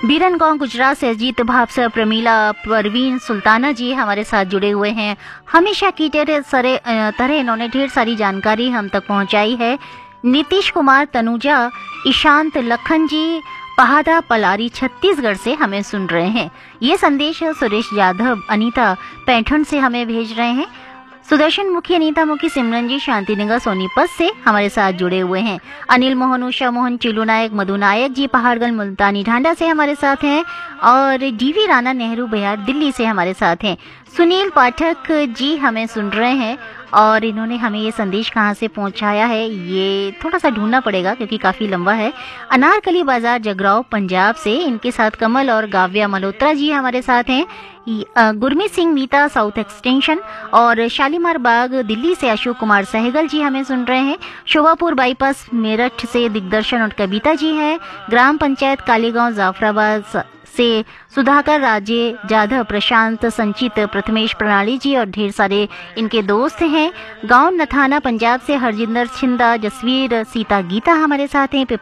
बीरन गांव गुजरात से अजीत भावसर, प्रमीला, परवीन, सुल्ताना जी हमारे साथ जुड़े हुए हैं। हमेशा की तरह इन्होंने ढेर सारी जानकारी हम तक पहुंचाई है। नीतीश कुमार, तनुजा, ईशांत, लखन जी पहाड़ा पलारी छत्तीसगढ़ से हमें सुन रहे हैं। ये संदेश सुरेश यादव, अनीता पैठण से हमें भेज रहे हैं। सुदर्शन मुखी, अनीता मुखी, सिमरन जी शांतिनगर सोनीपत से हमारे साथ जुड़े हुए हैं। अनिल मोहन, उषा मोहन, चिलू नायक, मधु नायक जी पहाड़गंज मुल्तानी ढांडा से हमारे साथ हैं। और डीवी राणा, नेहरू बिहार दिल्ली से हमारे साथ हैं। सुनील पाठक जी हमें सुन रहे हैं और इन्होंने हमें ये संदेश कहाँ से पहुंचाया है ये थोड़ा सा ढूंढना पड़ेगा क्योंकि काफ़ी लंबा है। अनारकली बाजार, जगराव, पंजाब से इनके साथ कमल और गाव्या मल्होत्रा जी हमारे साथ हैं। गुरमीत सिंह मीता, साउथ एक्सटेंशन, और शालीमार बाग दिल्ली से अशोक कुमार सहगल जी हमें सुन रहे हैं। शोभापुर बाईपास मेरठ से दिग्दर्शन और कविता जी हैं। ग्राम पंचायत कालीगांव जाफराबाद से सुधाकर, राजे जाधव, प्रशांत, संचित, प्रथमेश, प्रणाली जी और ढेर सारे इनके दोस्त हैं। गांव नथाना पंजाब से हरजिंदर छिंदा, जसवीर, सीता, गीता हमारे साथ हैं।